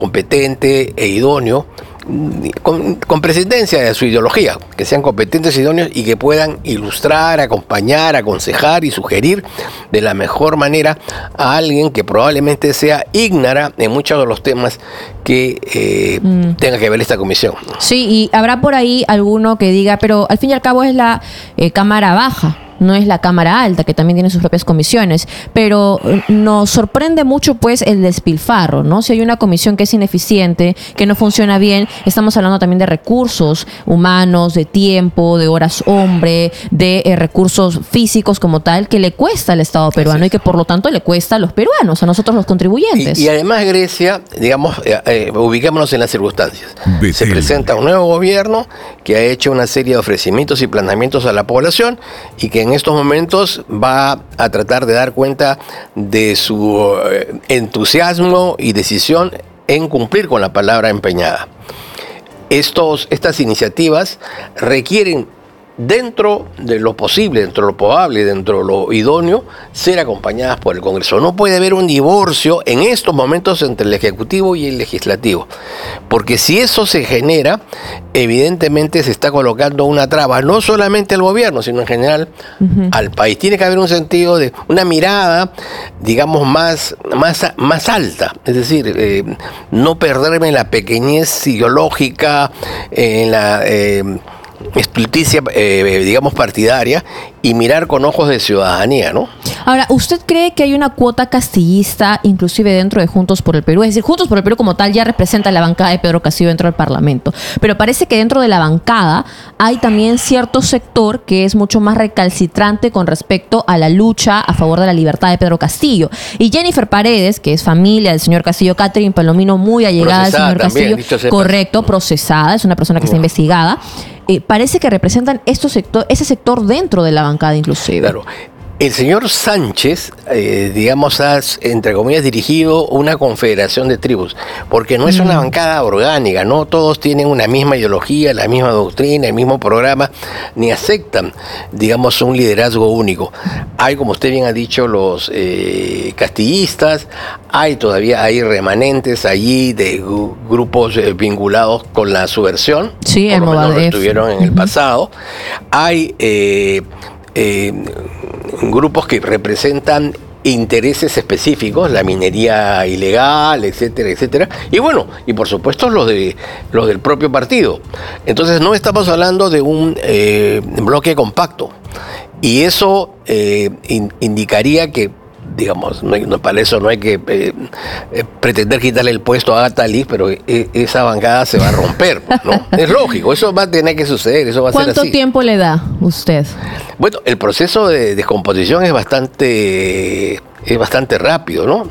competente e idóneo, con presidencia de su ideología, que sean competentes e idóneos y que puedan ilustrar, acompañar, aconsejar y sugerir de la mejor manera a alguien que probablemente sea ignara en muchos de los temas que tenga que ver esta comisión. Sí, y habrá por ahí alguno que diga, pero al fin y al cabo es la Cámara Baja, no es la Cámara Alta, que también tiene sus propias comisiones, pero nos sorprende mucho pues el despilfarro, ¿no? Si hay una comisión que es ineficiente, que no funciona bien, estamos hablando también de recursos humanos, de tiempo, de horas hombre, de recursos físicos como tal, que le cuesta al Estado peruano y que por lo tanto le cuesta a los peruanos, a nosotros los contribuyentes. Y además Grecia, digamos, ubiquémonos en las circunstancias. Se presenta un nuevo gobierno que ha hecho una serie de ofrecimientos y planteamientos a la población y que en estos momentos va a tratar de dar cuenta de su entusiasmo y decisión en cumplir con la palabra empeñada. Estas iniciativas requieren, dentro de lo posible, dentro de lo probable, dentro de lo idóneo, ser acompañadas por el Congreso. No puede haber un divorcio en estos momentos entre el Ejecutivo y el Legislativo, porque si eso se genera, evidentemente se está colocando una traba, no solamente al gobierno, sino en general al país. Tiene que haber un sentido de una mirada, digamos, más alta, es decir, no perderme en la pequeñez ideológica, en la expleticia, digamos, partidaria, y mirar con ojos de ciudadanía, ¿no? Ahora, ¿usted cree que hay una cuota castillista inclusive dentro de Juntos por el Perú? Es decir, Juntos por el Perú como tal ya representa la bancada de Pedro Castillo dentro del Parlamento, pero parece que dentro de la bancada hay también cierto sector que es mucho más recalcitrante con respecto a la lucha a favor de la libertad de Pedro Castillo. Y Jennifer Paredes, que es familia del señor Castillo, Catherine Palomino, muy allegada al señor también, Castillo, correcto, procesada, es una persona que está investigada, parece que representan ese sector dentro de la bancada inclusive. Claro. El señor Sánchez, digamos, ha, entre comillas, dirigido una confederación de tribus, porque no es una bancada orgánica, no todos tienen una misma ideología, la misma doctrina, el mismo programa, ni aceptan, digamos, un liderazgo único. Hay, como usted bien ha dicho, los castillistas, hay remanentes allí de grupos vinculados con la subversión, sí, por lo menos lo estuvieron en el pasado. Hay grupos que representan intereses específicos, la minería ilegal, etcétera, etcétera, y bueno, y por supuesto los del propio partido. Entonces no estamos hablando de un bloque compacto, y eso indicaría que, digamos, para eso no hay que pretender quitarle el puesto a Agatha Liz, pero esa bancada se va a romper, ¿no? Es lógico, eso va a tener que suceder, eso va a ser así. ¿Cuánto tiempo le da usted? Bueno, el proceso de descomposición es bastante rápido, ¿no?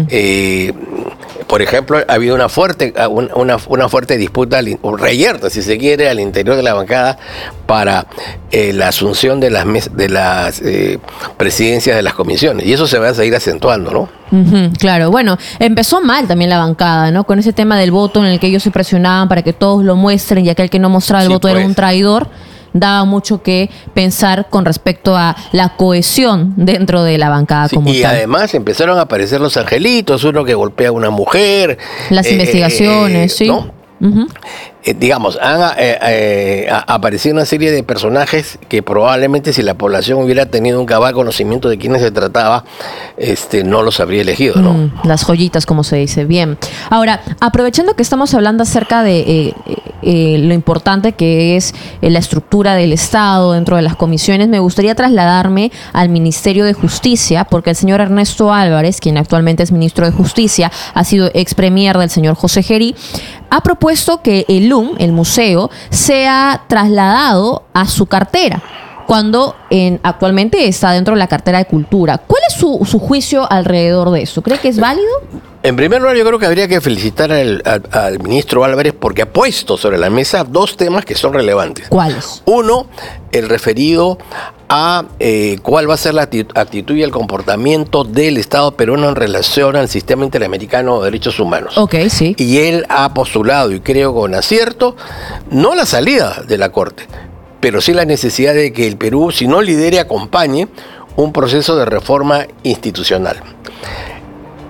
Por ejemplo, ha habido una fuerte disputa, o reyerta, si se quiere, al interior de la bancada para la asunción de las presidencias de las comisiones, y eso se va a seguir acentuando, ¿no? Claro, bueno, empezó mal también la bancada, ¿no? Con ese tema del voto en el que ellos se presionaban para que todos lo muestren, y aquel que no mostraba el voto era un traidor. Daba mucho que pensar con respecto a la cohesión dentro de la bancada como tal. Y además empezaron a aparecer los angelitos, uno que golpea a una mujer. Las investigaciones, sí. ¿No? Digamos, han aparecido una serie de personajes que probablemente, si la población hubiera tenido un cabal conocimiento de quiénes se trataba, no los habría elegido, ¿no? Las joyitas, como se dice. Bien. Ahora, aprovechando que estamos hablando acerca de lo importante que es la estructura del Estado dentro de las comisiones, me gustaría trasladarme al Ministerio de Justicia, porque el señor Ernesto Álvarez, quien actualmente es ministro de Justicia, ha sido ex premier del señor José Gerí, ha propuesto que el LUM, el museo, sea trasladado a su cartera, cuando actualmente está dentro de la cartera de Cultura. ¿Cuál es su juicio alrededor de eso? ¿Cree que es válido? En primer lugar, yo creo que habría que felicitar al ministro Álvarez, porque ha puesto sobre la mesa dos temas que son relevantes. ¿Cuáles? Uno, el referido a cuál va a ser la actitud y el comportamiento del Estado peruano en relación al sistema interamericano de derechos humanos. Ok, sí. Y él ha postulado, y creo con acierto, no la salida de la Corte, pero sí la necesidad de que el Perú, si no lidere, acompañe un proceso de reforma institucional.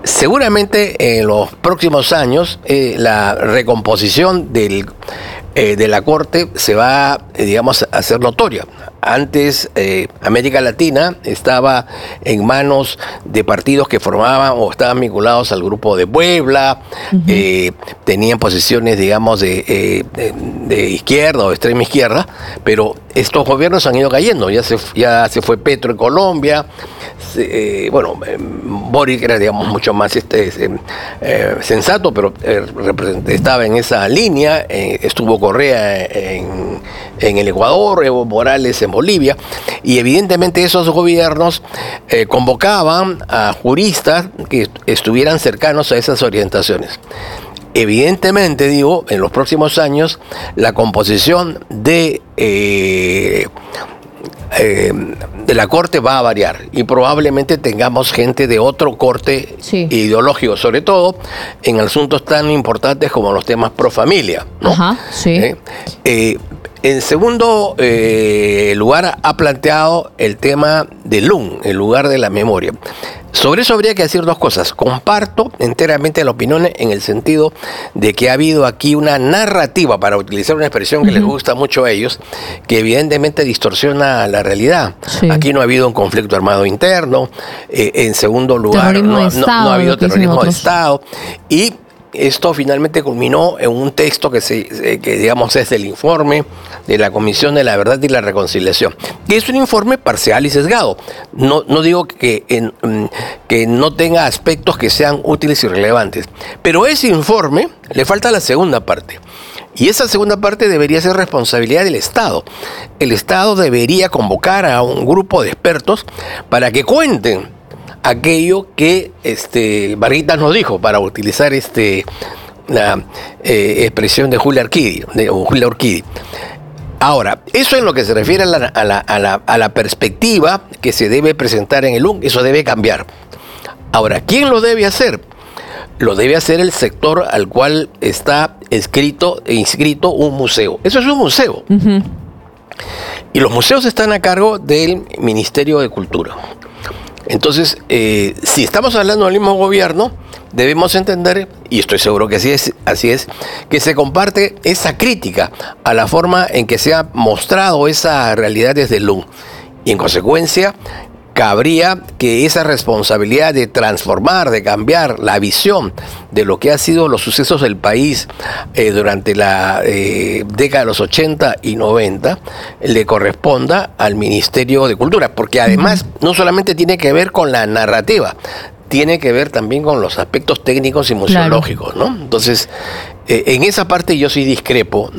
seguramente en los próximos años la recomposición de la Corte se va, digamos, a hacer notoria. Antes América Latina estaba en manos de partidos que formaban o estaban vinculados al Grupo de Puebla, tenían posiciones, digamos, de izquierda o de extrema izquierda, pero estos gobiernos han ido cayendo. Ya se fue Petro en Colombia, Boric era, digamos, mucho más sensato, pero estaba en esa línea. Estuvo Correa en el Ecuador, Evo Morales en Bolivia, y evidentemente esos gobiernos convocaban a juristas que estuvieran cercanos a esas orientaciones. Evidentemente, digo, en los próximos años la composición de la Corte va a variar y probablemente tengamos gente de otro corte ideológico, sobre todo en asuntos tan importantes como los temas pro familia, ¿no? Ajá, sí. En segundo lugar, ha planteado el tema del LUN, el lugar de la memoria. Sobre eso habría que decir dos cosas. Comparto enteramente la opinión en el sentido de que ha habido aquí una narrativa, para utilizar una expresión que les gusta mucho a ellos, que evidentemente distorsiona la realidad. Sí. Aquí no ha habido un conflicto armado interno. En segundo lugar, no ha habido terrorismo de Estado. Y esto finalmente culminó en un texto que digamos es el informe de la Comisión de la Verdad y la Reconciliación, que es un informe parcial y sesgado. No digo que no tenga aspectos que sean útiles y relevantes, pero ese informe le falta la segunda parte. Y esa segunda parte debería ser responsabilidad del Estado. El Estado debería convocar a un grupo de expertos para que cuenten aquello que Varguitas nos dijo, para utilizar la expresión de Julia Orquídea. Ahora, eso en lo que se refiere a la perspectiva que se debe presentar en el LUN, eso debe cambiar. Ahora, ¿quién lo debe hacer? Lo debe hacer el sector al cual está inscrito un museo. Eso es un museo. Uh-huh. Y los museos están a cargo del Ministerio de Cultura. Entonces, si estamos hablando del mismo gobierno, debemos entender, y estoy seguro que así es, que se comparte esa crítica a la forma en que se ha mostrado esa realidad desde el LUN. Y en consecuencia, cabría que esa responsabilidad de transformar, de cambiar la visión de lo que han sido los sucesos del país durante la década de los 80 y 90 le corresponda al Ministerio de Cultura, porque además no solamente tiene que ver con la narrativa, tiene que ver también con los aspectos técnicos y museológicos, ¿no? Entonces, en esa parte yo sí discrepo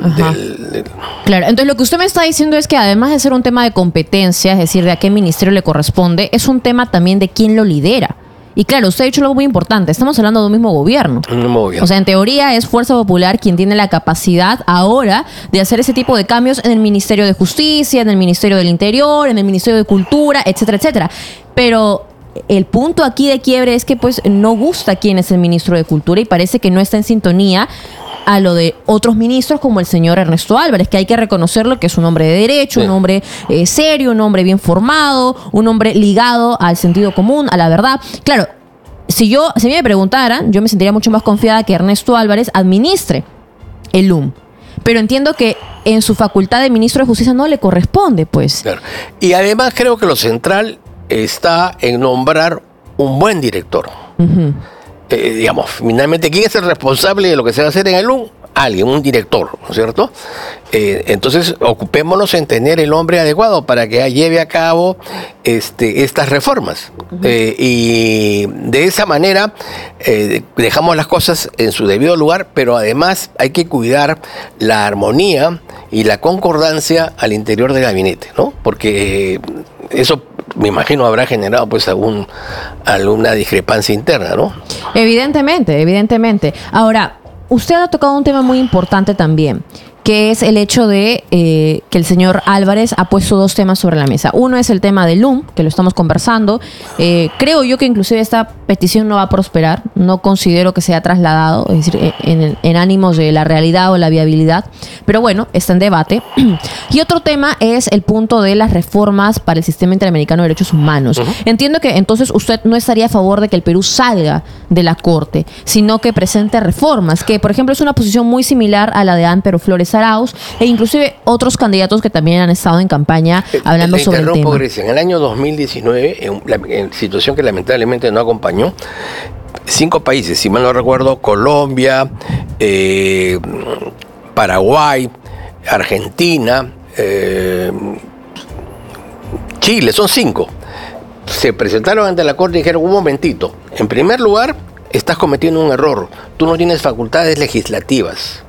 Claro, entonces lo que usted me está diciendo es que además de ser un tema de competencia, es decir, de a qué ministerio le corresponde, es un tema también de quién lo lidera. Y claro, usted ha dicho algo muy importante, estamos hablando de un mismo gobierno. O sea, en teoría es Fuerza Popular quien tiene la capacidad ahora de hacer ese tipo de cambios en el Ministerio de Justicia, en el Ministerio del Interior, en el Ministerio de Cultura, etcétera, etcétera. Pero el punto aquí de quiebre es que pues no gusta quién es el ministro de Cultura y parece que no está en sintonía a lo de otros ministros como el señor Ernesto Álvarez, que hay que reconocerlo que es un hombre de derecho, un hombre serio, un hombre bien formado, un hombre ligado al sentido común, a la verdad. Claro, si me preguntaran, yo me sentiría mucho más confiada que Ernesto Álvarez administre el LUM. Pero entiendo que en su facultad de ministro de Justicia no le corresponde, pues. Claro. Y además creo que lo central está en nombrar un buen director. Uh-huh. Digamos, finalmente, ¿quién es el responsable de lo que se va a hacer en el LUN? Alguien, un director, ¿no es cierto? Entonces, ocupémonos en tener el hombre adecuado para que lleve a cabo estas reformas. Uh-huh. Y de esa manera dejamos las cosas en su debido lugar, pero además hay que cuidar la armonía y la concordancia al interior del gabinete, ¿no? Porque eso, me imagino, habrá generado pues alguna discrepancia interna, ¿no? Evidentemente. Ahora, usted ha tocado un tema muy importante también, que es el hecho de que el señor Álvarez ha puesto dos temas sobre la mesa. Uno es el tema del LUM, que lo estamos conversando. Creo yo que inclusive esta petición no va a prosperar. No considero que sea trasladado, es decir, en ánimos de la realidad o la viabilidad. Pero bueno, está en debate. Y otro tema es el punto de las reformas para el sistema interamericano de derechos humanos. Entiendo que entonces usted no estaría a favor de que el Perú salga de la Corte, sino que presente reformas, que por ejemplo es una posición muy similar a la de Amparo Flores Arauz e inclusive otros candidatos que también han estado en campaña hablando sobre el tema. Grecia. En el año 2019, en situación que lamentablemente no acompañó, 5 países, si mal no recuerdo, Colombia, Paraguay, Argentina, Chile, son 5. Se presentaron ante la Corte y dijeron, un momentito, en primer lugar, estás cometiendo un error. Tú no tienes facultades legislativas.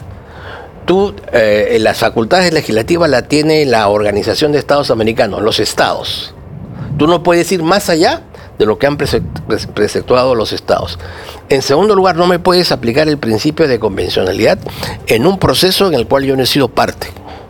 Las facultades legislativas las tiene la Organización de Estados Americanos, los estados. Tú no puedes ir más allá de lo que han preceptuado los estados. En segundo lugar, no me puedes aplicar el principio de convencionalidad en un proceso en el cual yo no he sido parte.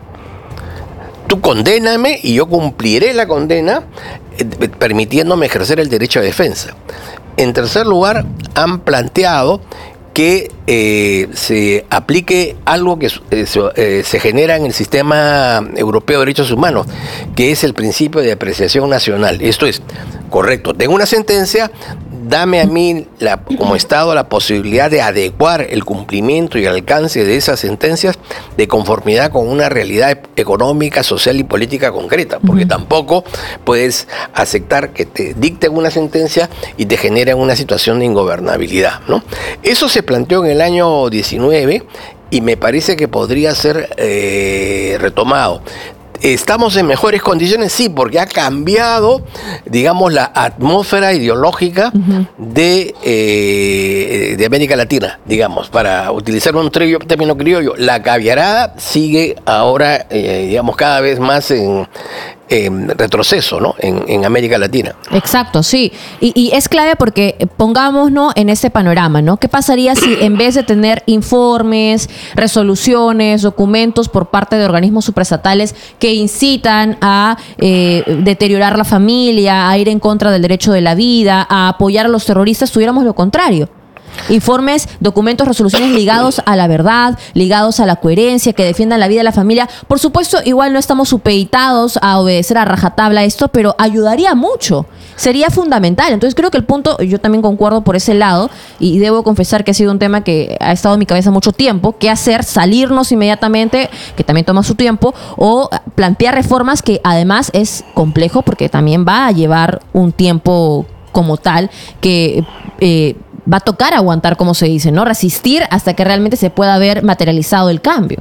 Tú condéname y yo cumpliré la condena permitiéndome ejercer el derecho a defensa. En tercer lugar, han planteado que se aplique algo que se genera en el sistema europeo de derechos humanos, que es el principio de apreciación nacional. Esto es, correcto, tengo una sentencia, dame a mí como Estado la posibilidad de adecuar el cumplimiento y el alcance de esas sentencias de conformidad con una realidad económica, social y política concreta, porque tampoco puedes aceptar que te dicten una sentencia y te generen una situación de ingobernabilidad, ¿no? Eso se planteó en el año 19 y me parece que podría ser retomado. ¿Estamos en mejores condiciones? Sí, porque ha cambiado, digamos, la atmósfera ideológica de América Latina, digamos, para utilizar un término criollo. La caviarada sigue ahora, digamos, cada vez más en retroceso, ¿no? En América Latina. Exacto, sí. Y es clave porque pongámonos en este panorama, ¿no? ¿Qué pasaría si en vez de tener informes, resoluciones, documentos por parte de organismos supraestatales que incitan a deteriorar la familia, a ir en contra del derecho de la vida, a apoyar a los terroristas, tuviéramos lo contrario? Informes, documentos, resoluciones ligados a la verdad, ligados a la coherencia, que defiendan la vida de la familia. Por supuesto, igual no estamos supeditados a obedecer a rajatabla esto, pero ayudaría mucho, sería fundamental. Entonces creo que el punto, yo también concuerdo por ese lado, y debo confesar que ha sido un tema que ha estado en mi cabeza mucho tiempo. ¿Qué hacer? Salirnos inmediatamente, que también toma su tiempo, o plantear reformas, que además es complejo porque también va a llevar un tiempo como tal, que va a tocar aguantar, como se dice, ¿no? Resistir hasta que realmente se pueda ver materializado el cambio.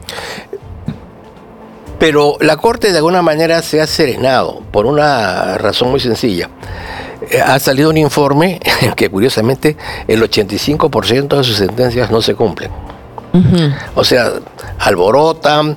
Pero la Corte de alguna manera se ha serenado por una razón muy sencilla. Ha salido un informe en que curiosamente el 85% de sus sentencias no se cumplen. O sea, alborotan,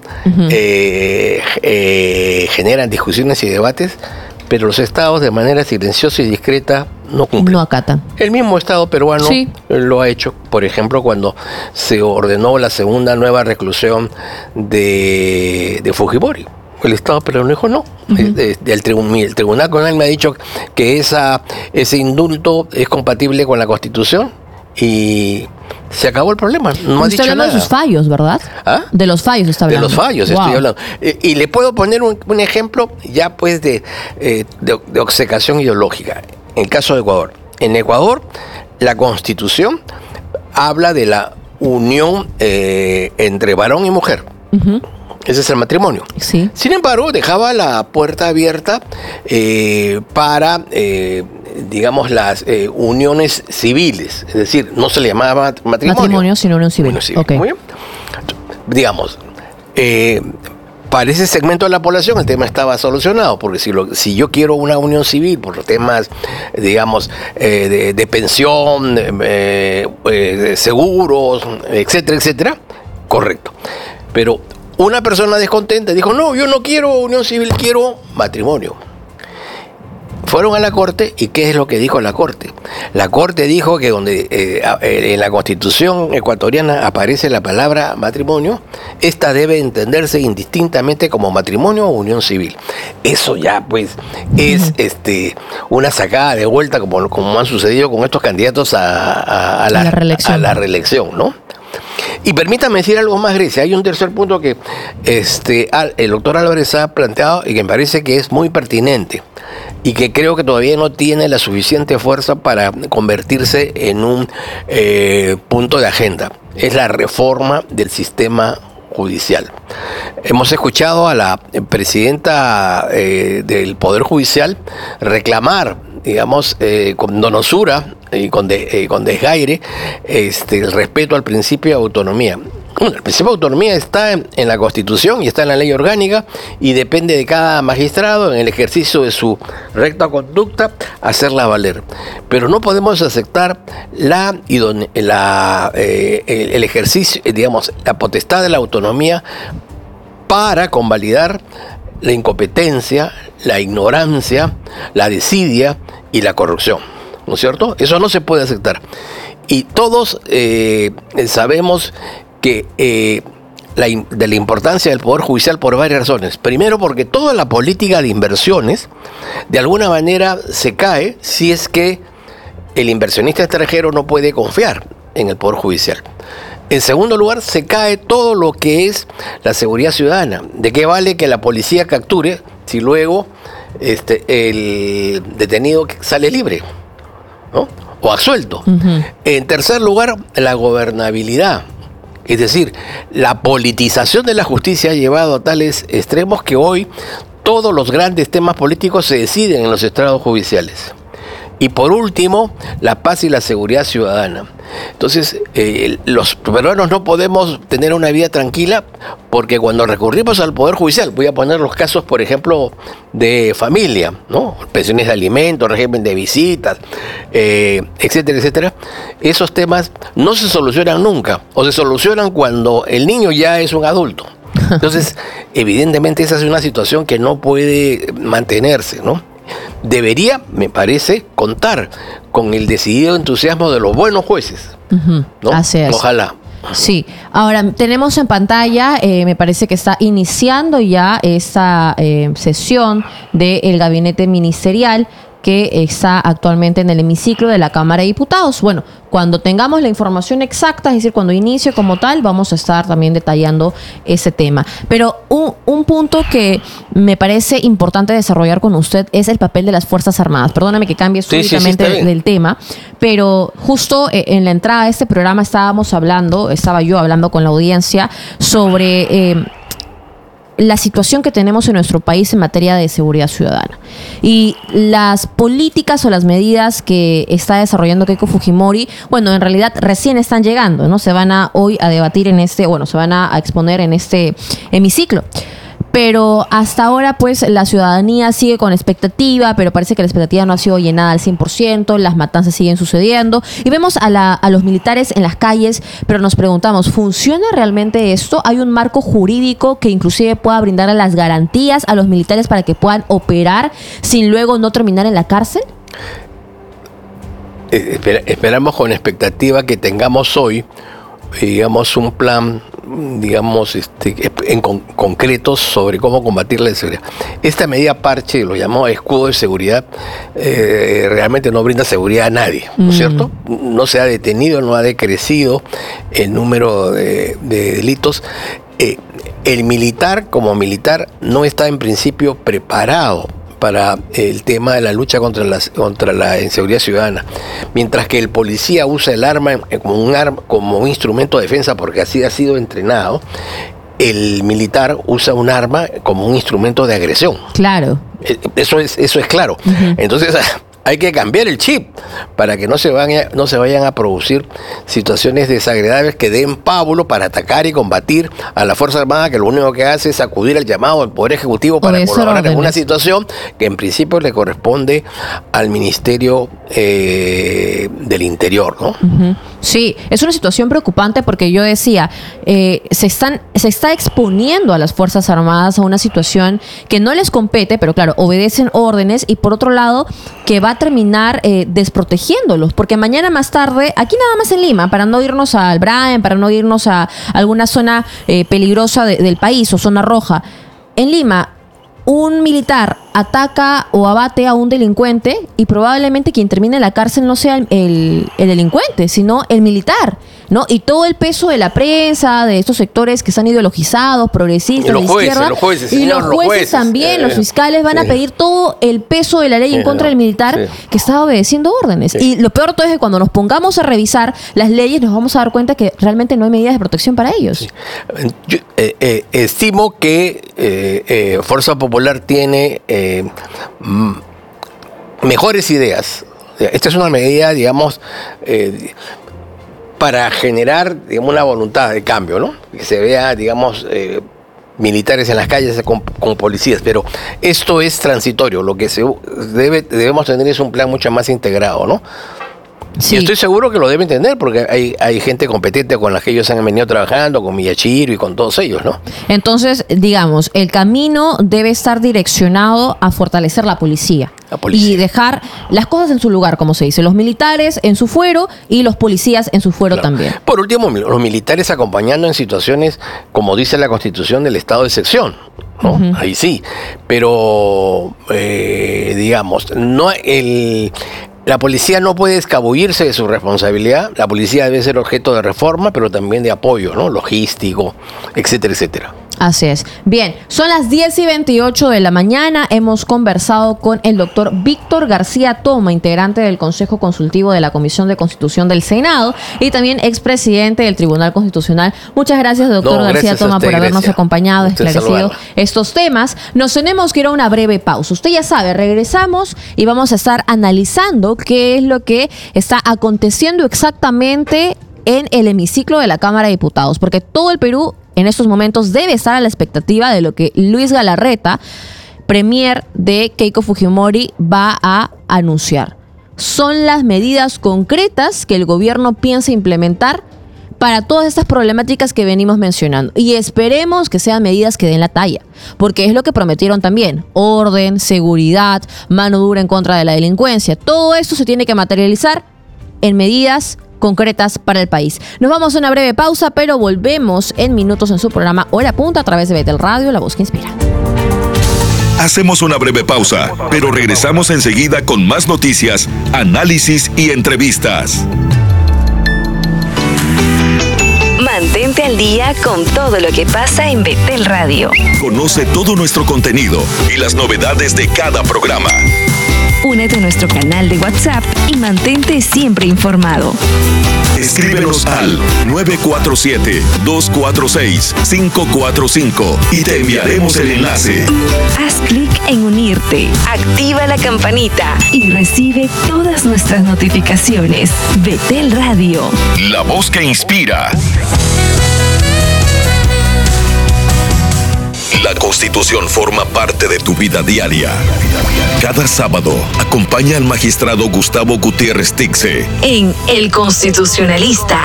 generan discusiones y debates, pero los estados de manera silenciosa y discreta no cumplen. No acatan. El mismo Estado peruano lo ha hecho, por ejemplo, cuando se ordenó la segunda nueva reclusión de Fujimori. El Estado peruano dijo no. El Tribunal Constitucional me ha dicho que ese indulto es compatible con la Constitución y se acabó el problema. No ha dicho nada. De sus fallos, ¿verdad? ¿Ah? De los fallos está hablando. De los fallos estoy hablando. Y le puedo poner un ejemplo ya pues de obcecación ideológica. En el caso de Ecuador. En Ecuador, la Constitución habla de la unión entre varón y mujer. Ese es el matrimonio. Sí. Sin embargo, dejaba la puerta abierta para, digamos, las uniones civiles. Es decir, no se le llamaba matrimonio, sino unión civil. Okay. Muy bien. Digamos, para ese segmento de la población el tema estaba solucionado, porque si yo quiero una unión civil por los temas, digamos, de pensión, de seguros, etcétera, etcétera, correcto. Pero una persona descontenta dijo, no, yo no quiero unión civil, quiero matrimonio. fueron a la Corte, ¿y qué es lo que dijo la Corte? La Corte dijo que donde en la Constitución ecuatoriana aparece la palabra matrimonio, esta debe entenderse indistintamente como matrimonio o unión civil. Eso ya pues es una sacada de vuelta como han sucedido con estos candidatos a la reelección, ¿no? Y permítame decir algo más, Grecia. Hay un tercer punto que el doctor Álvarez ha planteado y que me parece que es muy pertinente y que creo que todavía no tiene la suficiente fuerza para convertirse en un punto de agenda. Es la reforma del sistema judicial. Hemos escuchado a la presidenta del Poder Judicial reclamar, digamos, con donosura y con desgaire, el respeto al principio de autonomía. Bueno, el principio de autonomía está en la Constitución y está en la ley orgánica y depende de cada magistrado en el ejercicio de su recta conducta hacerla valer. Pero no podemos aceptar el ejercicio, digamos, la potestad de la autonomía para convalidar la incompetencia, la ignorancia, la desidia y la corrupción, ¿no es cierto? Eso no se puede aceptar. Y todos sabemos que de la importancia del Poder Judicial por varias razones. Primero, porque toda la política de inversiones de alguna manera se cae si es que el inversionista extranjero no puede confiar en el Poder Judicial. En segundo lugar, se cae todo lo que es la seguridad ciudadana. ¿De qué vale que la policía capture si luego el detenido sale libre, ¿no? O absuelto? Uh-huh. En tercer lugar, la gobernabilidad. Es decir, la politización de la justicia ha llevado a tales extremos que hoy todos los grandes temas políticos se deciden en los estrados judiciales. Y por último, la paz y la seguridad ciudadana. Entonces, los peruanos no podemos tener una vida tranquila porque cuando recurrimos al Poder Judicial, voy a poner los casos, por ejemplo, de familia, ¿no? Pensiones de alimentos, régimen de visitas, etcétera, etcétera. Esos temas no se solucionan nunca o se solucionan cuando el niño ya es un adulto. Entonces, evidentemente esa es una situación que no puede mantenerse, ¿no? Debería, me parece, contar con el decidido entusiasmo de los buenos jueces, ¿no? Así es. Ojalá. Sí, ahora tenemos en pantalla, me parece que está iniciando ya esta sesión del gabinete ministerial que está actualmente en el hemiciclo de la Cámara de Diputados. Bueno, cuando tengamos la información exacta, es decir, cuando inicie como tal, vamos a estar también detallando ese tema. Pero un punto que me parece importante desarrollar con usted es el papel de las Fuerzas Armadas. Perdóname que cambie súbitamente del tema, pero justo en la entrada de este programa estaba yo hablando con la audiencia sobre la situación que tenemos en nuestro país en materia de seguridad ciudadana y las políticas o las medidas que está desarrollando Keiko Fujimori, bueno, en realidad recién están llegando, ¿no? Se van a hoy a debatir se van a exponer en este hemiciclo. Pero hasta ahora, pues, la ciudadanía sigue con expectativa, pero parece que la expectativa no ha sido llenada al 100%, las matanzas siguen sucediendo, y vemos a los militares en las calles, pero nos preguntamos, ¿funciona realmente esto? ¿Hay un marco jurídico que inclusive pueda brindar las garantías a los militares para que puedan operar sin luego no terminar en la cárcel? Esperamos con expectativa que tengamos hoy, digamos, un plan, digamos, concreto sobre cómo combatir la inseguridad. Esta medida parche, lo llamamos escudo de seguridad, realmente no brinda seguridad a nadie, ¿no es cierto? No se ha detenido, no ha decrecido el número de delitos. El militar, como militar, no está en principio preparado para el tema de la lucha contra la inseguridad ciudadana, mientras que el policía usa el arma como un instrumento de defensa porque así ha sido entrenado. El militar usa un arma como un instrumento de agresión. Claro. Eso es claro. Uh-huh. Entonces, hay que cambiar el chip para que no se vayan a producir situaciones desagradables que den pábulo para atacar y combatir a la Fuerza Armada, que lo único que hace es acudir al llamado del Poder Ejecutivo para colaborar en una situación que en principio le corresponde al Ministerio del Interior, ¿no? Uh-huh. Sí, es una situación preocupante porque yo decía, se está exponiendo a las Fuerzas Armadas a una situación que no les compete, pero claro, obedecen órdenes, y por otro lado, que va a terminar desprotegiéndolos, porque mañana más tarde, aquí nada más en Lima, para no irnos al Braen, para no irnos a alguna zona peligrosa del país o zona roja, en Lima, un militar ataca o abate a un delincuente y probablemente quien termine en la cárcel no sea el delincuente, sino el militar, ¿no? Y todo el peso de la prensa, de estos sectores que están ideologizados, progresistas, de izquierda, los jueces, y los jueces también, los fiscales van a pedir todo el peso de la ley en contra del militar que estaba obedeciendo órdenes. Sí. Y lo peor de todo es que cuando nos pongamos a revisar las leyes nos vamos a dar cuenta que realmente no hay medidas de protección para ellos. Sí. Yo estimo que Fuerza Popular tiene mejores ideas. Esta es una medida, digamos, para generar, digamos, una voluntad de cambio, ¿no? Que se vea, digamos, militares en las calles con policías, pero esto es transitorio. Lo que debemos tener es un plan mucho más integrado, ¿no? Sí. Y estoy seguro que lo deben tener porque hay gente competente con la que ellos han venido trabajando, con Miyachiro y con todos ellos, ¿no? Entonces, digamos, el camino debe estar direccionado a fortalecer la policía. Y dejar las cosas en su lugar, como se dice, los militares en su fuero y los policías en su fuero también. Por último, los militares acompañando en situaciones, como dice la Constitución, del estado de excepción, ¿no? Uh-huh. Ahí sí, pero digamos, la policía no puede escabullirse de su responsabilidad. La policía debe ser objeto de reforma, pero también de apoyo, ¿no? Logístico, etcétera, etcétera. Así es. Bien, son las 10:28 de la mañana. Hemos conversado con el doctor Víctor García Toma, integrante del Consejo Consultivo de la Comisión de Constitución del Senado y también expresidente del Tribunal Constitucional. Muchas gracias, doctor García Toma, por habernos acompañado, esclarecido estos temas. Nos tenemos que ir a una breve pausa. Usted ya sabe, regresamos y vamos a estar analizando qué es lo que está aconteciendo exactamente en el hemiciclo de la Cámara de Diputados, porque todo el Perú en estos momentos debe estar a la expectativa de lo que Luis Galarreta, premier de Keiko Fujimori, va a anunciar. Son las medidas concretas que el gobierno piensa implementar para todas estas problemáticas que venimos mencionando. Y esperemos que sean medidas que den la talla, porque es lo que prometieron también. Orden, seguridad, mano dura en contra de la delincuencia. Todo esto se tiene que materializar en medidas concretas para el país. Nos vamos a una breve pausa, pero volvemos en minutos en su programa Hora Punta a través de Betel Radio, la voz que inspira. Hacemos una breve pausa, pero regresamos enseguida con más noticias, análisis y entrevistas. Mantente al día con todo lo que pasa en Betel Radio. Conoce todo nuestro contenido y las novedades de cada programa. Únete a nuestro canal de WhatsApp y mantente siempre informado. Escríbenos al 947-246-545 y te enviaremos el enlace. Haz clic en unirte, activa la campanita y recibe todas nuestras notificaciones. Betel Radio. La voz que inspira. La Constitución forma parte de tu vida diaria. Cada sábado, acompaña al magistrado Gustavo Gutiérrez Tixe en El Constitucionalista.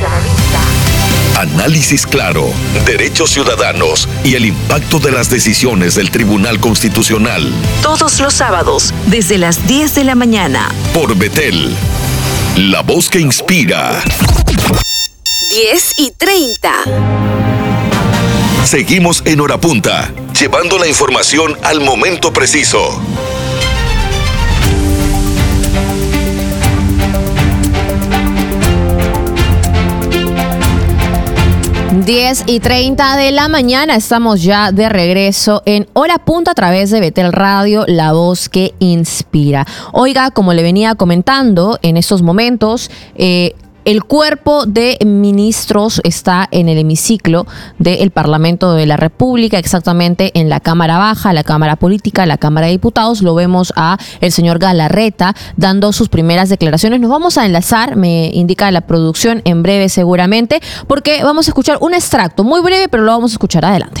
Análisis claro, derechos ciudadanos y el impacto de las decisiones del Tribunal Constitucional. Todos los sábados, desde las 10 de la mañana. Por Betel, la voz que inspira. 10:30. Seguimos en Hora Punta, llevando la información al momento preciso. Diez y 30 de la mañana, estamos ya de regreso en Hora Punta a través de Betel Radio, la voz que inspira. Oiga, como le venía comentando en estos momentos, El cuerpo de ministros está en el hemiciclo del Parlamento de la República, exactamente en la Cámara Baja, la Cámara Política, la Cámara de Diputados. Lo vemos a el señor Galarreta dando sus primeras declaraciones. Nos vamos a enlazar, me indica la producción, en breve seguramente, porque vamos a escuchar un extracto muy breve, pero lo vamos a escuchar adelante.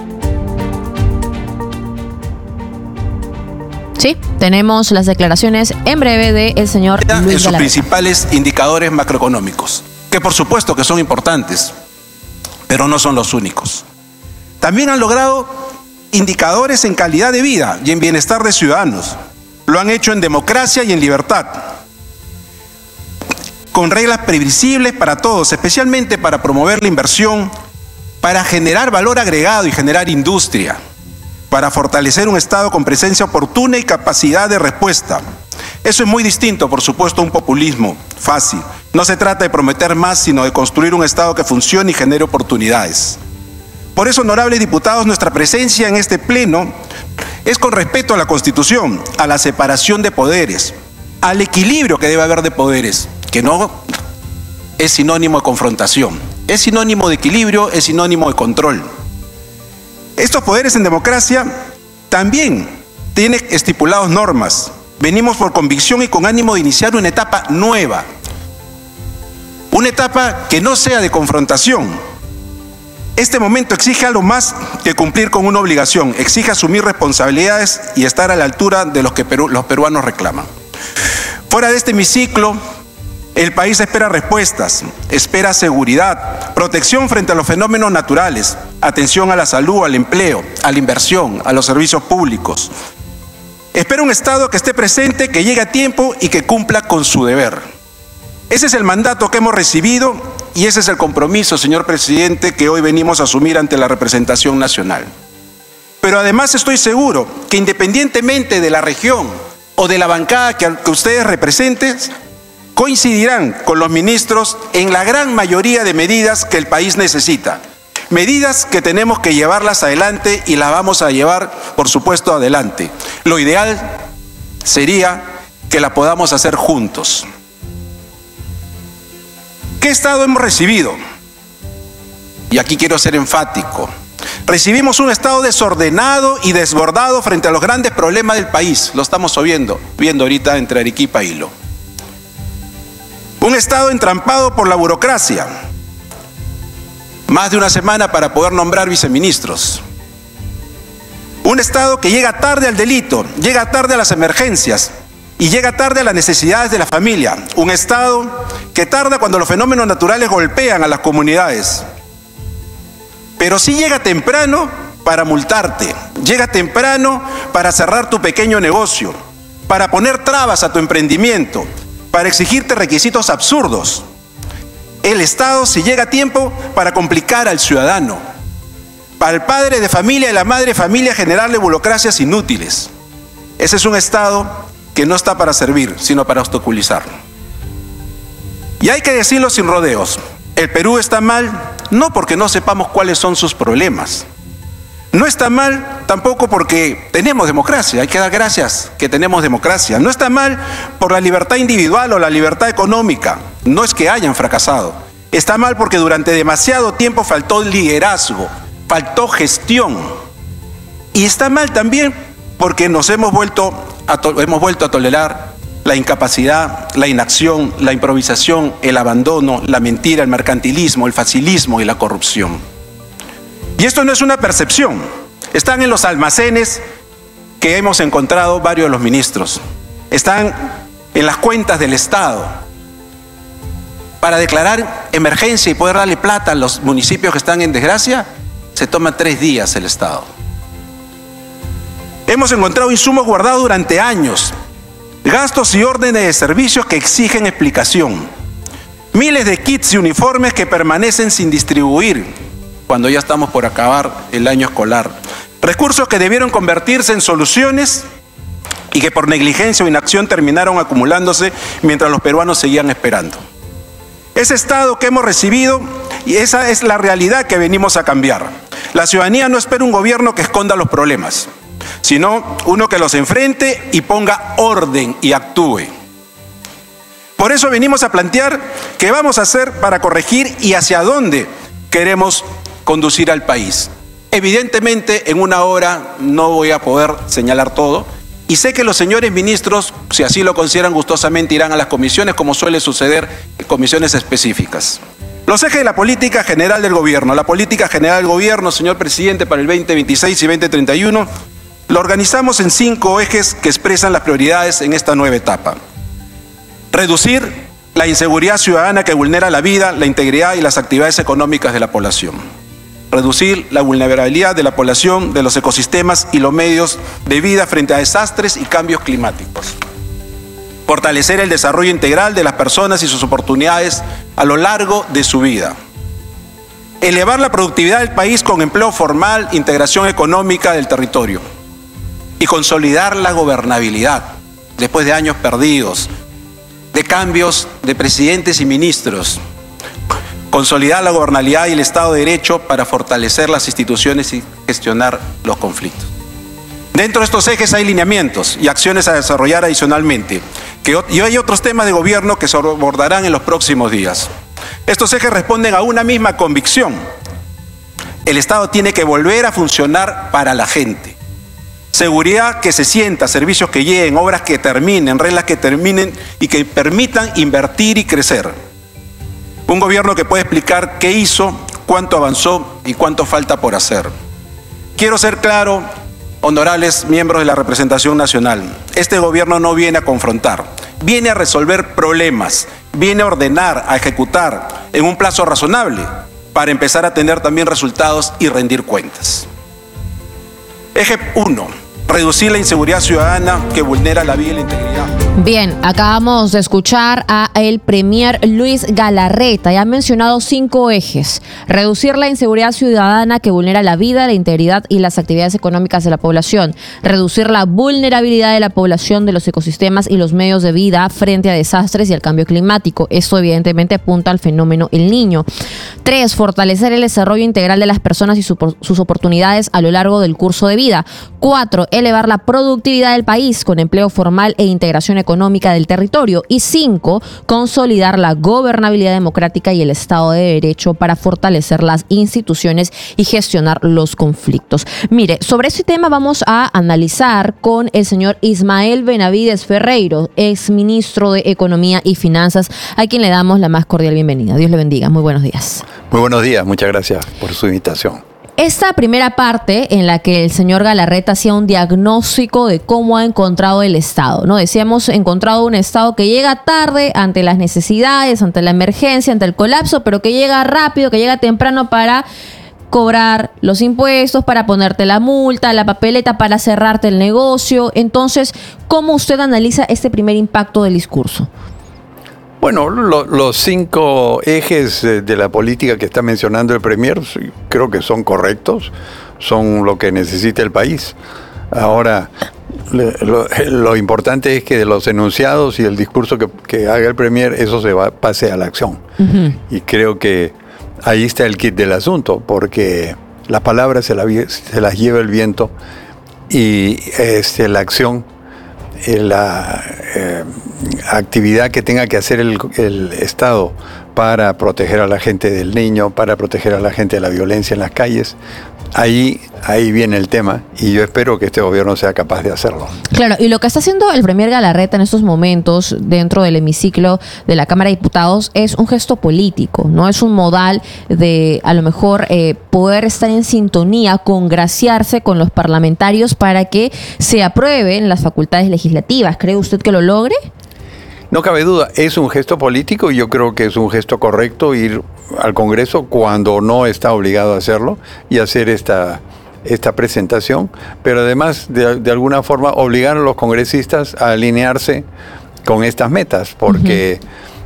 Sí, tenemos las declaraciones en breve del señor Luis Galarreta. En sus principales indicadores macroeconómicos, que por supuesto que son importantes, pero no son los únicos. También han logrado indicadores en calidad de vida y en bienestar de ciudadanos. Lo han hecho en democracia y en libertad, con reglas previsibles para todos, especialmente para promover la inversión, para generar valor agregado y generar industria, para fortalecer un Estado con presencia oportuna y capacidad de respuesta. Eso es muy distinto, por supuesto, a un populismo fácil. No se trata de prometer más, sino de construir un Estado que funcione y genere oportunidades. Por eso, honorables diputados, nuestra presencia en este pleno es con respeto a la Constitución, a la separación de poderes, al equilibrio que debe haber de poderes, que no es sinónimo de confrontación, es sinónimo de equilibrio, es sinónimo de control. Estos poderes en democracia también tienen estipulados normas. Venimos por convicción y con ánimo de iniciar una etapa nueva. Una etapa que no sea de confrontación. Este momento exige algo más que cumplir con una obligación. Exige asumir responsabilidades y estar a la altura de los que los peruanos reclaman. Fuera de este hemiciclo, el país espera respuestas, espera seguridad, protección frente a los fenómenos naturales, atención a la salud, al empleo, a la inversión, a los servicios públicos. Espera un Estado que esté presente, que llegue a tiempo y que cumpla con su deber. Ese es el mandato que hemos recibido y ese es el compromiso, señor presidente, que hoy venimos a asumir ante la representación nacional. Pero además estoy seguro que independientemente de la región o de la bancada que ustedes representen, coincidirán con los ministros en la gran mayoría de medidas que el país necesita. Medidas que tenemos que llevarlas adelante y las vamos a llevar, por supuesto, adelante. Lo ideal sería que la podamos hacer juntos. ¿Qué Estado hemos recibido? Y aquí quiero ser enfático. Recibimos un Estado desordenado y desbordado frente a los grandes problemas del país. Lo estamos viendo ahorita entre Arequipa y Hilo. Un Estado entrampado por la burocracia. Más de una semana para poder nombrar viceministros. Un Estado que llega tarde al delito, llega tarde a las emergencias y llega tarde a las necesidades de la familia. Un Estado que tarda cuando los fenómenos naturales golpean a las comunidades. Pero sí llega temprano para multarte, llega temprano para cerrar tu pequeño negocio, para poner trabas a tu emprendimiento, para exigirte requisitos absurdos. El Estado sí llega a tiempo para complicar al ciudadano, para el padre de familia y la madre de familia generarle burocracias inútiles. Ese es un Estado que no está para servir, sino para obstaculizarlo. Y hay que decirlo sin rodeos. El Perú está mal, no porque no sepamos cuáles son sus problemas. No está mal tampoco porque tenemos democracia, hay que dar gracias que tenemos democracia. No está mal por la libertad individual o la libertad económica, no es que hayan fracasado. Está mal porque durante demasiado tiempo faltó liderazgo, faltó gestión. Y está mal también porque nos hemos vuelto a tolerar la incapacidad, la inacción, la improvisación, el abandono, la mentira, el mercantilismo, el facilismo y la corrupción. Y esto no es una percepción, están en los almacenes que hemos encontrado varios de los ministros, están en las cuentas del Estado. Para declarar emergencia y poder darle plata a los municipios que están en desgracia, se toma 3 días el Estado. Hemos encontrado insumos guardados durante años, gastos y órdenes de servicios que exigen explicación, miles de kits y uniformes que permanecen sin distribuir cuando ya estamos por acabar el año escolar, recursos que debieron convertirse en soluciones y que por negligencia o inacción terminaron acumulándose mientras los peruanos seguían esperando. Ese Estado que hemos recibido, y esa es la realidad que venimos a cambiar. La ciudadanía no espera un gobierno que esconda los problemas, sino uno que los enfrente y ponga orden y actúe. Por eso venimos a plantear qué vamos a hacer para corregir y hacia dónde queremos conducir al país. Evidentemente, en una hora no voy a poder señalar todo, y sé que los señores ministros, si así lo consideran gustosamente, irán a las comisiones, como suele suceder en comisiones específicas. Los ejes de la política general del gobierno. La política general del gobierno, señor presidente, para el 2026 y 2031, lo organizamos en 5 ejes que expresan las prioridades en esta nueva etapa. Reducir la inseguridad ciudadana que vulnera la vida, la integridad y las actividades económicas de la población. Reducir la vulnerabilidad de la población, de los ecosistemas y los medios de vida frente a desastres y cambios climáticos. Fortalecer el desarrollo integral de las personas y sus oportunidades a lo largo de su vida. Elevar la productividad del país con empleo formal, integración económica del territorio. Y consolidar la gobernabilidad después de años perdidos, de cambios de presidentes y ministros. Consolidar la gobernabilidad y el Estado de Derecho para fortalecer las instituciones y gestionar los conflictos. Dentro de estos ejes hay lineamientos y acciones a desarrollar adicionalmente, y hay otros temas de gobierno que se abordarán en los próximos días. Estos ejes responden a una misma convicción. El Estado tiene que volver a funcionar para la gente. Seguridad que se sienta, servicios que lleguen, obras que terminen, reglas que terminen y que permitan invertir y crecer. Un gobierno que puede explicar qué hizo, cuánto avanzó y cuánto falta por hacer. Quiero ser claro, honorables miembros de la representación nacional, este gobierno no viene a confrontar, viene a resolver problemas, viene a ordenar, a ejecutar en un plazo razonable para empezar a tener también resultados y rendir cuentas. Eje 1. Reducir la inseguridad ciudadana que vulnera la vida y la integridad. Bien, acabamos de escuchar a el premier Luis Galarreta. Ya ha mencionado 5 ejes. Reducir la inseguridad ciudadana que vulnera la vida, la integridad y las actividades económicas de la población. Reducir la vulnerabilidad de la población, de los ecosistemas y los medios de vida frente a desastres y al cambio climático. Esto evidentemente apunta al fenómeno El Niño. 3. Fortalecer el desarrollo integral de las personas y sus oportunidades a lo largo del curso de vida. 4. Elevar la productividad del país con empleo formal e integración económica del territorio. Y 5. Consolidar la gobernabilidad democrática y el Estado de Derecho para fortalecer las instituciones y gestionar los conflictos. Mire, sobre este tema vamos a analizar con el señor Ismael Benavides Ferreiro, exministro de Economía y Finanzas, a quien le damos la más cordial bienvenida. Dios le bendiga. Muy buenos días. Muy buenos días. Muchas gracias por su invitación. Esta primera parte en la que el señor Galarreta hacía un diagnóstico de cómo ha encontrado el Estado, ¿no? Decíamos, encontrado un Estado que llega tarde ante las necesidades, ante la emergencia, ante el colapso, pero que llega rápido, que llega temprano para cobrar los impuestos, para ponerte la multa, la papeleta, para cerrarte el negocio. Entonces, ¿cómo usted analiza este primer impacto del discurso? Bueno, los 5 ejes de la política que está mencionando el premier creo que son correctos, son lo que necesita el país. Ahora, lo importante es que de los enunciados y el discurso que haga el premier, eso pase a la acción. Uh-huh. Y creo que ahí está el kit del asunto, porque las palabras se las lleva el viento y la acción, la actividad que tenga que hacer el Estado para proteger a la gente del niño, para proteger a la gente de la violencia en las calles. Ahí viene el tema y yo espero que este gobierno sea capaz de hacerlo. Claro, y lo que está haciendo el premier Galarreta en estos momentos dentro del hemiciclo de la Cámara de Diputados es un gesto político, ¿no? Es un modal de, a lo mejor, poder estar en sintonía, congraciarse con los parlamentarios para que se aprueben las facultades legislativas. ¿Cree usted que lo logre? No cabe duda, es un gesto político y yo creo que es un gesto correcto ir al Congreso cuando no está obligado a hacerlo y hacer esta presentación, pero además de alguna forma obligar a los congresistas a alinearse con estas metas, porque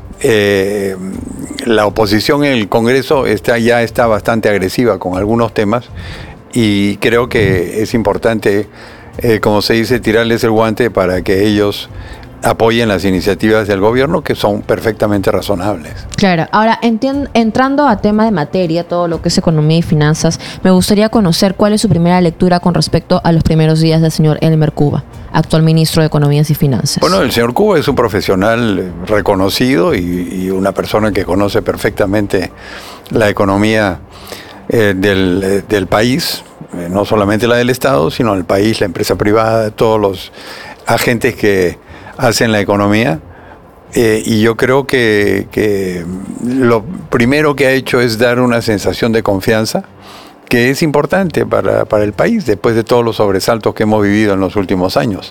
la oposición en el Congreso ya está bastante agresiva con algunos temas y creo que es importante, como se dice, tirarles el guante para que ellos apoyen las iniciativas del gobierno, que son perfectamente razonables. Claro. Ahora, entrando a tema de materia, todo lo que es economía y finanzas, me gustaría conocer cuál es su primera lectura con respecto a los primeros días del señor Elmer Cuba, actual ministro de Economías y Finanzas. Bueno, el señor Cuba es un profesional reconocido y una persona que conoce perfectamente la economía del país, no solamente la del Estado, sino el país, la empresa privada, todos los agentes que hacen la economía, y yo creo que lo primero que ha hecho es dar una sensación de confianza que es importante para el país después de todos los sobresaltos que hemos vivido en los últimos años.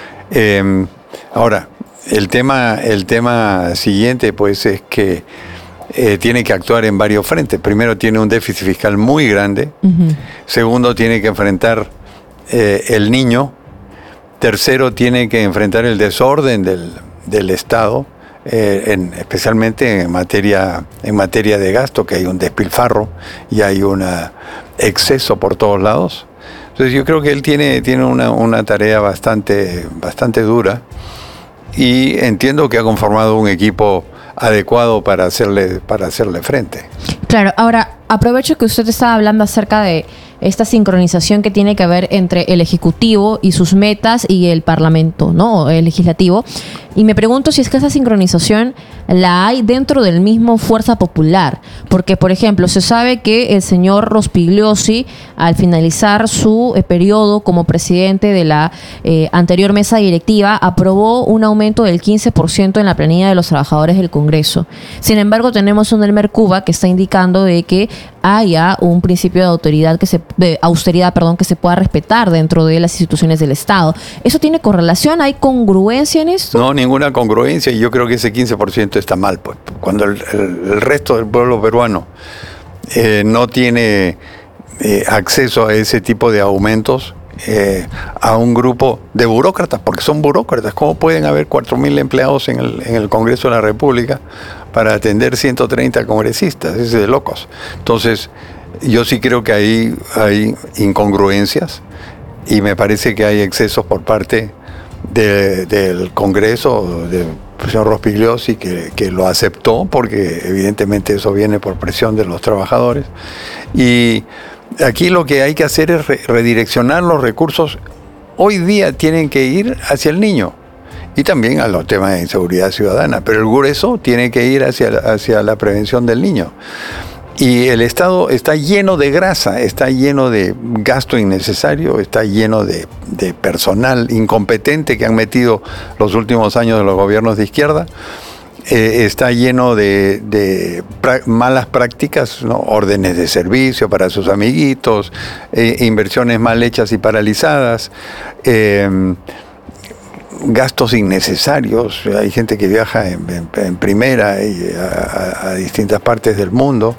Ahora, el tema siguiente pues es que tiene que actuar en varios frentes. Primero, tiene un déficit fiscal muy grande. Uh-huh. Segundo, tiene que enfrentar el niño. Tercero, tiene que enfrentar el desorden del Estado, especialmente en materia de gasto, que hay un despilfarro y hay un exceso por todos lados. Entonces yo creo que él tiene una tarea bastante dura, y entiendo que ha conformado un equipo adecuado para hacerle frente. Claro, ahora aprovecho que usted estaba hablando acerca de esta sincronización que tiene que haber entre el Ejecutivo y sus metas y el Parlamento, ¿no? El Legislativo. Y me pregunto si es que esa sincronización la hay dentro del mismo Fuerza Popular. Porque, por ejemplo, se sabe que el señor Rospigliosi, al finalizar su periodo como presidente de la anterior mesa directiva, aprobó un aumento del 15% en la planilla de los trabajadores del Congreso. Sin embargo, tenemos un Elmer Cuba que está indicando de que haya un principio de austeridad que se pueda respetar dentro de las instituciones del Estado. ¿Eso tiene correlación? ¿Hay congruencia en esto? No, ninguna congruencia, y yo creo que ese 15% está mal, pues. Cuando el resto del pueblo peruano no tiene acceso a ese tipo de aumentos, a un grupo de burócratas, porque son burócratas. ¿Cómo pueden haber 4.000 empleados en el Congreso de la República para atender 130 congresistas? Es de locos. Entonces, yo sí creo que ahí hay incongruencias, y me parece que hay excesos por parte del Congreso, del señor Rospigliosi, que lo aceptó, porque evidentemente eso viene por presión de los trabajadores. Y aquí lo que hay que hacer es redireccionar los recursos. Hoy día tienen que ir hacia el niño y también a los temas de inseguridad ciudadana, pero el grueso tiene que ir hacia la prevención del niño. Y el Estado está lleno de grasa, está lleno de gasto innecesario, está lleno de personal incompetente que han metido los últimos años de los gobiernos de izquierda. Está lleno de malas prácticas, ¿no? Órdenes de servicio para sus amiguitos, inversiones mal hechas y paralizadas, gastos innecesarios. Hay gente que viaja en primera a distintas partes del mundo.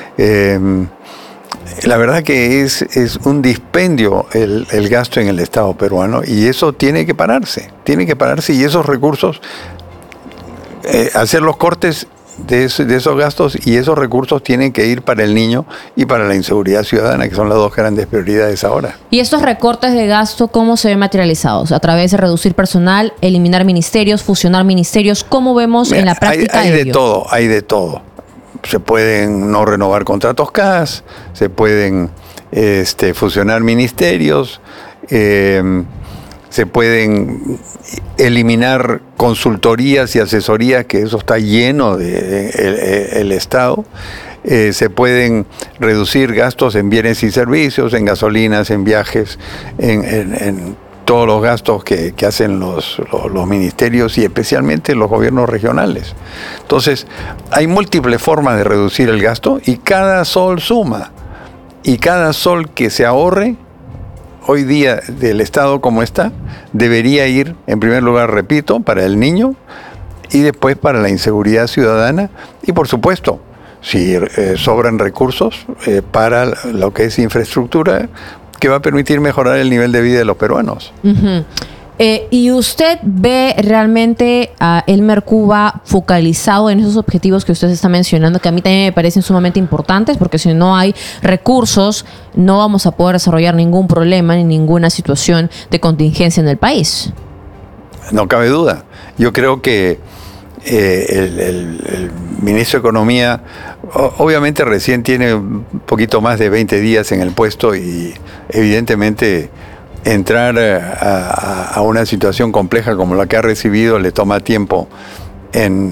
La verdad que es un dispendio el gasto en el Estado peruano, y eso tiene que pararse, y esos recursos, hacer los cortes de esos gastos, y esos recursos tienen que ir para el niño y para la inseguridad ciudadana, que son las dos grandes prioridades ahora. ¿Y estos recortes de gasto cómo se ven materializados? ¿A través de reducir personal, eliminar ministerios, fusionar ministerios? ¿Cómo vemos en la práctica hay de todo. Se pueden no renovar contratos CAS, se pueden fusionar ministerios, se pueden eliminar consultorías y asesorías, que eso está lleno el Estado. Se pueden reducir gastos en bienes y servicios, en gasolinas, en viajes, en todos los gastos que hacen los ministerios y especialmente los gobiernos regionales. Entonces, hay múltiples formas de reducir el gasto, y cada sol suma. Y cada sol que se ahorre hoy día del Estado como está, debería ir, en primer lugar, repito, para el niño, y después para la inseguridad ciudadana, y por supuesto, si sobran recursos para lo que es infraestructura, que va a permitir mejorar el nivel de vida de los peruanos. Uh-huh. ¿Y usted ve realmente a Elmer Cuba focalizado en esos objetivos que usted está mencionando, que a mí también me parecen sumamente importantes, porque si no hay recursos no vamos a poder desarrollar ningún problema ni ninguna situación de contingencia en el país? no cabe duda. Yo creo que el ministro de Economía obviamente recién tiene un poquito más de 20 días en el puesto y evidentemente entrar a una situación compleja como la que ha recibido le toma tiempo en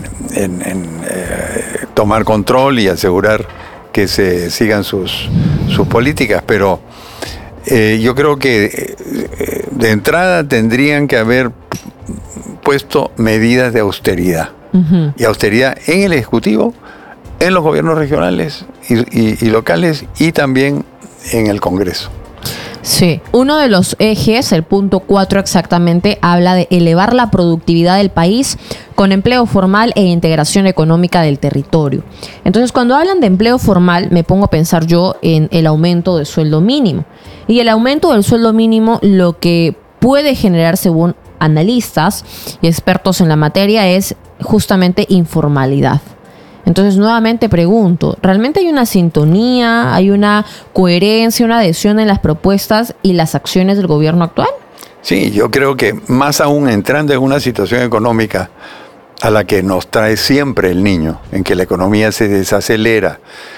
tomar control y asegurar que se sigan sus políticas, pero yo creo que de entrada tendrían que haber puesto medidas de austeridad. Uh-huh. Y austeridad en el Ejecutivo, en los gobiernos regionales y locales y también en el Congreso. Sí, uno de los ejes, el punto 4 exactamente, habla de elevar la productividad del país con empleo formal e integración económica del territorio. Entonces, cuando hablan de empleo formal, me pongo a pensar yo en el aumento del sueldo mínimo. Y el aumento del sueldo mínimo, lo que puede generar, según analistas y expertos en la materia, es justamente informalidad. Entonces, nuevamente pregunto, ¿realmente hay una sintonía, hay una coherencia, una adhesión en las propuestas y las acciones del gobierno actual? Sí, yo creo que más aún entrando en una situación económica a la que nos trae siempre el niño, en que la economía se desacelera,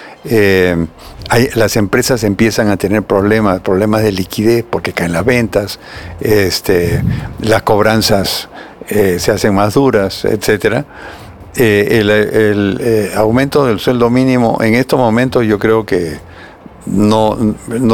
las empresas empiezan a tener problemas de liquidez porque caen las ventas, las cobranzas se hacen más duras, etcétera. El aumento del sueldo mínimo en estos momentos yo creo que no